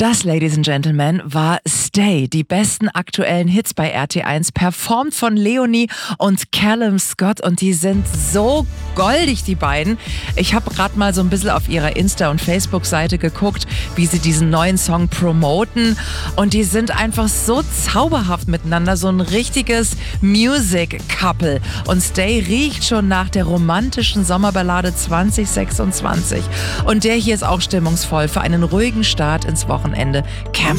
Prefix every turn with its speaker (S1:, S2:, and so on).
S1: Das, Ladies and Gentlemen, war Stay, die besten aktuellen Hits bei RT1, performt von Leonie und Callum Scott, und die sind so goldig, die beiden. Ich habe gerade mal so ein bisschen auf ihrer Insta- und Facebook-Seite geguckt, wie sie diesen neuen Song promoten, und die sind einfach so zauberhaft miteinander, so ein richtiges Music-Couple. Und Stay riecht schon nach der romantischen Sommerballade 2026. Und der hier ist auch stimmungsvoll für einen ruhigen Start ins Wochenende. Camp